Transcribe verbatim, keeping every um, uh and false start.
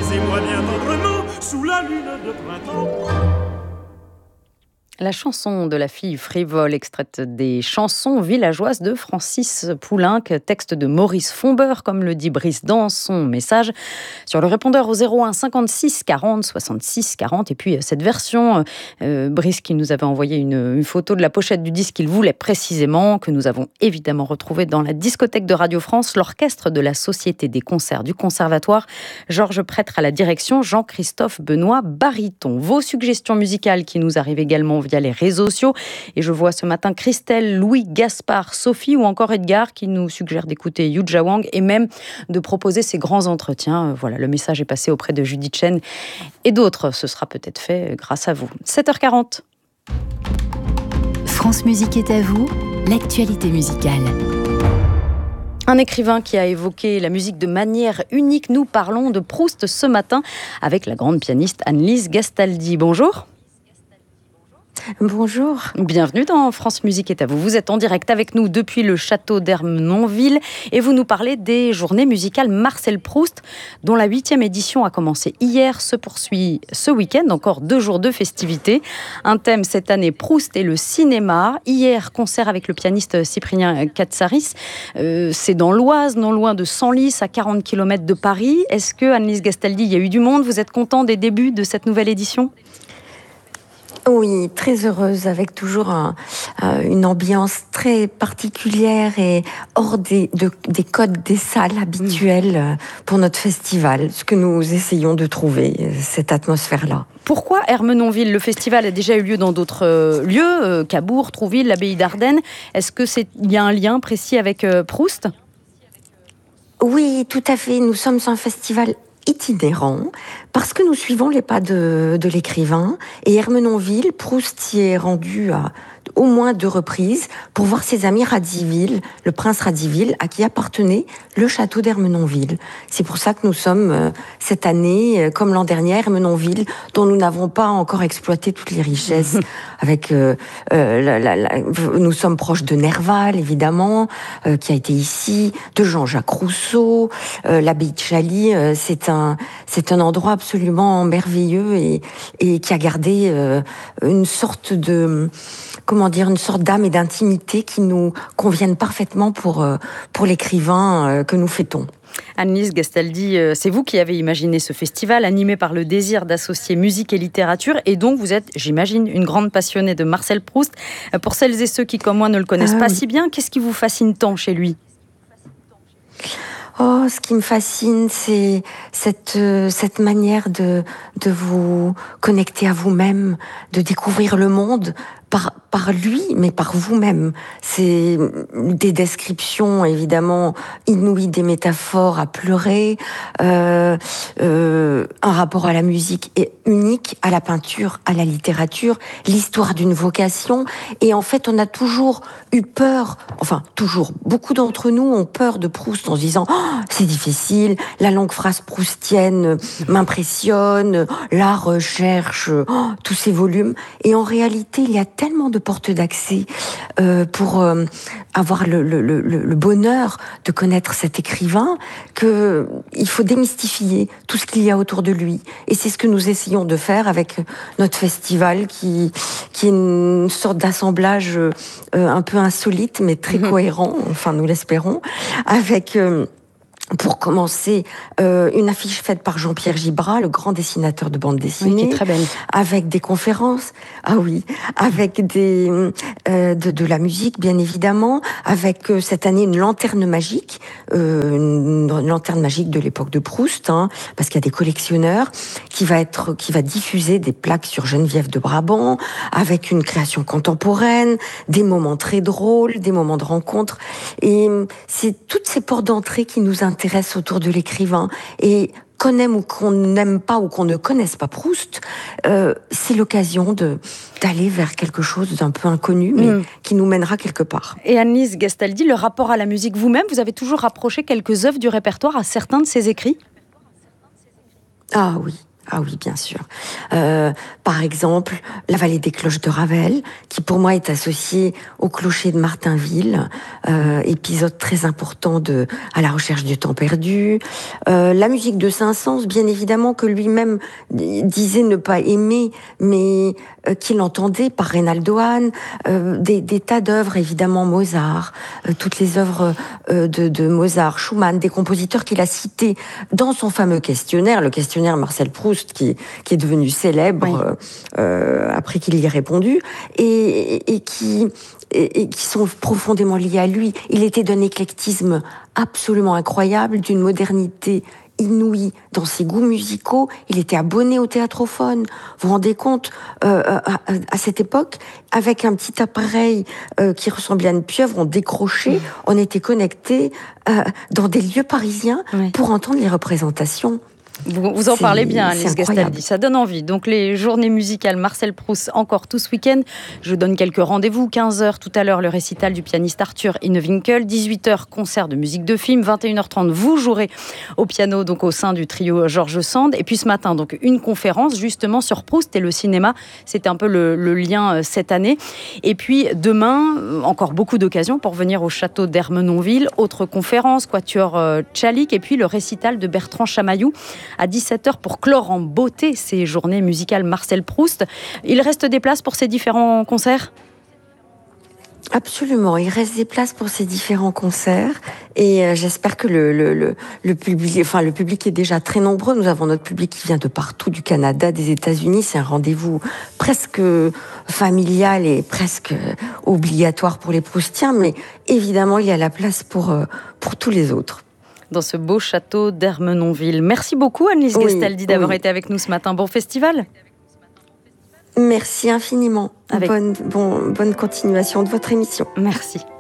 embrassez-moi bien tendrement sous la lune de printemps. La chanson de la fille frivole, extraite des chansons villageoises de Francis Poulenc, texte de Maurice Fombeur, comme le dit Brice dans son message, sur le répondeur au zéro un cinquante-six quarante soixante-six quarante. Et puis cette version, euh, Brice qui nous avait envoyé une, une photo de la pochette du disque qu'il voulait précisément, que nous avons évidemment retrouvée dans la discothèque de Radio France, l'orchestre de la Société des concerts du Conservatoire, Georges Prêtre à la direction, Jean-Christophe Benoît baryton. Vos suggestions musicales qui nous arrivent également via les réseaux sociaux. Et je vois ce matin Christelle, Louis, Gaspard, Sophie ou encore Edgar qui nous suggèrent d'écouter Yuja Wang et même de proposer ces grands entretiens. Voilà, le message est passé auprès de Judith Chen et d'autres. Ce sera peut-être fait grâce à vous. sept heures quarante. France Musique est à vous, l'actualité musicale. Un écrivain qui a évoqué la musique de manière unique. Nous parlons de Proust ce matin avec la grande pianiste Anne-Lise Gastaldi. Bonjour. Bonjour. Bienvenue dans France Musique est à vous. Vous êtes en direct avec nous depuis le château d'Ermenonville et vous nous parlez des journées musicales Marcel Proust, dont la huitième édition a commencé hier, se poursuit ce week-end, encore deux jours de festivités. Un thème cette année, Proust et le cinéma. Hier, concert avec le pianiste Cyprien Katsaris. Euh, c'est dans l'Oise, non loin de Senlis, à quarante kilomètres de Paris. Est-ce que, Anne-Lise Gastaldi, il y a eu du monde? Vous êtes content des débuts de cette nouvelle édition? Oui, très heureuse, avec toujours un, euh, une ambiance très particulière et hors des, de, des codes des salles habituelles euh, pour notre festival, ce que nous essayons de trouver, cette atmosphère-là. Pourquoi Ermenonville? Le festival a déjà eu lieu dans d'autres euh, lieux, euh, Cabourg, Trouville, l'abbaye d'Ardennes. Est-ce que c'est, il y a un lien précis avec euh, Proust? Oui, tout à fait. Nous sommes un festival itinérant, parce que nous suivons les pas de, de l'écrivain. Et Ermenonville, Proust y est rendu à au moins deux reprises pour voir ses amis Radziwill, le prince Radziwill, à qui appartenait le château d'Ermenonville. C'est pour ça que nous sommes euh, cette année, euh, comme l'an dernier, Ermenonville, dont nous n'avons pas encore exploité toutes les richesses. Avec, euh, euh, la, la, la, nous sommes proches de Nerval, évidemment, euh, qui a été ici, de Jean-Jacques Rousseau, euh, l'abbaye de Chaly. Euh, c'est un, c'est un endroit absolument merveilleux et, et qui a gardé euh, une sorte de, comment dire, une sorte d'âme et d'intimité qui nous conviennent parfaitement pour, euh, pour l'écrivain euh, que nous fêtons. Anne-Lise Gastaldi, c'est vous qui avez imaginé ce festival animé par le désir d'associer musique et littérature et donc vous êtes, j'imagine, une grande passionnée de Marcel Proust. Pour celles et ceux qui, comme moi, ne le connaissent euh... pas si bien, qu'est-ce qui vous fascine tant chez lui ? Oh, ce qui me fascine, c'est cette euh, cette manière de de vous connecter à vous-même, de découvrir le monde par par lui, mais par vous-même. C'est des descriptions évidemment inouïes, des métaphores à pleurer, euh, euh, un rapport à la musique est unique, à la peinture, à la littérature, l'histoire d'une vocation. Et en fait, on a toujours eu peur, enfin toujours, beaucoup d'entre nous ont peur de Proust en se disant oh, c'est difficile, la longue phrase proustienne m'impressionne, la recherche, oh, tous ces volumes. Et en réalité, il y a tellement de portes d'accès euh, pour euh, avoir le, le, le, le bonheur de connaître cet écrivain que il faut démystifier tout ce qu'il y a autour de lui. Et c'est ce que nous essayons de faire avec notre festival qui, qui est une sorte d'assemblage euh, un peu insolite mais très cohérent, enfin nous l'espérons, avec... Euh, pour commencer, euh, une affiche faite par Jean-Pierre Gibrat, le grand dessinateur de bande dessinée, oui, qui est très belle, avec des conférences, ah oui, avec des euh, de, de la musique bien évidemment, avec euh, cette année une lanterne magique, euh, une, une lanterne magique de l'époque de Proust, hein, parce qu'il y a des collectionneurs qui va être, qui va diffuser des plaques sur Geneviève de Brabant, avec une création contemporaine, des moments très drôles, des moments de rencontre, et c'est toutes ces portes d'entrée qui nous intéressent intéresse autour de l'écrivain. Et qu'on aime ou qu'on n'aime pas ou qu'on ne connaisse pas Proust, euh, c'est l'occasion de, d'aller vers quelque chose d'un peu inconnu, mais mmh. qui nous mènera quelque part. Et Anne-Lise Gastaldi, le rapport à la musique vous-même, vous avez toujours rapproché quelques œuvres du répertoire à certains de ses écrits ? Ah oui. Ah oui, bien sûr. Euh, par exemple, La Vallée des cloches de Ravel, qui pour moi est associée au clocher de Martinville, euh, épisode très important de À la recherche du temps perdu. Euh, la musique de Saint-Saëns, bien évidemment, que lui-même disait ne pas aimer, mais euh, qu'il entendait par Reynaldo Hahn. Euh, des, des tas d'œuvres, évidemment, Mozart, euh, toutes les œuvres euh, de, de Mozart, Schumann, des compositeurs qu'il a cités dans son fameux questionnaire, le questionnaire Marcel Proust, Qui, qui est devenu célèbre oui. euh, après qu'il y ait répondu, et, et, et, qui, et, et qui sont profondément liés à lui. Il était d'un éclectisme absolument incroyable, d'une modernité inouïe dans ses goûts musicaux. Il était abonné au théâtrophone. Vous vous rendez compte, euh, à, à cette époque, avec un petit appareil euh, qui ressemblait à une pieuvre, on décrochait, mmh. on était connecté euh, dans des lieux parisiens oui. pour entendre les représentations. Vous, vous en c'est, parlez bien, Agnès Gastaldi, ça donne envie. Donc les journées musicales Marcel Proust encore tout ce week-end. Je vous donne quelques rendez-vous. quinze heures tout à l'heure, le récital du pianiste Arthur Innewinkel. dix-huit heures, concert de musique de film. vingt et une heures trente, vous jouerez au piano donc au sein du trio Georges Sand. Et puis ce matin, donc une conférence justement sur Proust et le cinéma. C'était un peu le, le lien cette année. Et puis demain, encore beaucoup d'occasions pour venir au château d'Ermenonville. Autre conférence, Quatuor Tchalik. Et puis le récital de Bertrand Chamaillou à dix-sept heures pour clore en beauté ces journées musicales Marcel Proust. Il reste des places pour ces différents concerts ? Absolument, il reste des places pour ces différents concerts et euh, j'espère que le, le, le, le public, enfin le public est déjà très nombreux. Nous avons notre public qui vient de partout, du Canada, des États-Unis. C'est un rendez-vous presque familial et presque obligatoire pour les Proustiens, mais évidemment il y a la place pour, euh, pour tous les autres. Dans ce beau château d'Ermenonville. Merci beaucoup Anne-Lise oui, Gastaldi d'avoir oui. été avec nous ce matin. Bon festival. Merci infiniment. Avec... Bonne, bon, bonne continuation de votre émission. Merci.